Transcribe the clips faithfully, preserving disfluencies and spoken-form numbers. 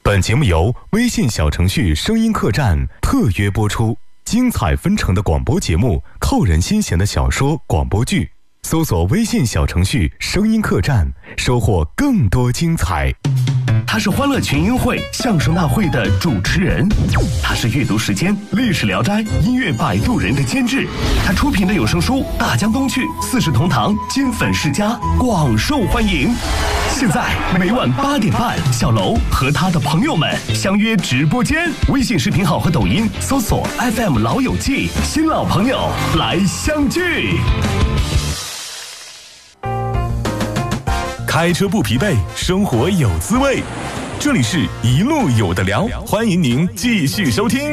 本节目由微信小程序声音客栈特约播出，精彩纷呈的广播节目，扣人心弦的小说广播剧，搜索微信小程序声音客栈，收获更多精彩。 他是欢乐群英会相声大会的主持人，他是阅读时间历史聊斋音乐摆渡人的监制，他出品的有声书《大江东去》四世同堂金粉世家广受欢迎。现在每晚八点半，小楼和他的朋友们相约直播间，微信视频号和抖音搜索 F M 老友记，新老朋友来相聚。 开车不疲惫，生活有滋味。这里是一路有的聊，欢迎您继续收听。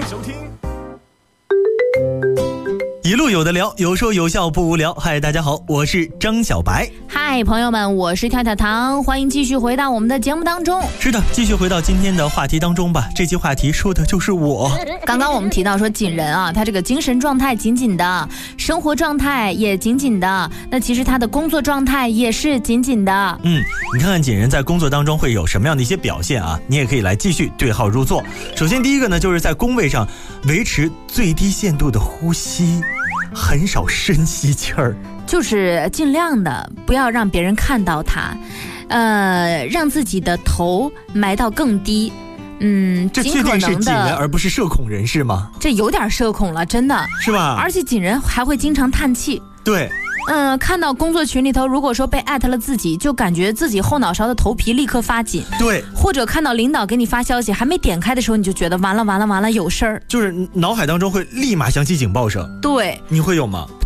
一路有的聊，有说有笑不无聊。嗨，大家好，我是张小白。 嗨，朋友们，我是跳跳糖，欢迎继续回到我们的节目当中。 是的，继续回到今天的话题当中吧。这期话题说的就是我。 刚刚我们提到说锦人啊，他这个精神状态紧紧的，生活状态也紧紧的，那其实他的工作状态也是紧紧的。 嗯，你看看锦人在工作当中会有什么样的一些表现啊？你也可以来继续对号入座。首先第一个呢，就是在工位上维持最低限度的呼吸，很少深吸气儿，就是尽量的不要让别人看到他，呃，让自己的头埋到更低。嗯， 这确定是锦人而不是社恐人士吗？ 这有点社恐了，真的是吧？ 而且锦人还会经常叹气。 对。 嗯，看到工作群里头，如果说被艾特了自己，就感觉自己后脑勺的头皮立刻发紧。 对， 或者看到领导给你发消息，还没点开的时候，你就觉得完了完了完了有事儿， 就是脑海当中会立马响起警报声。 对， 你会有吗？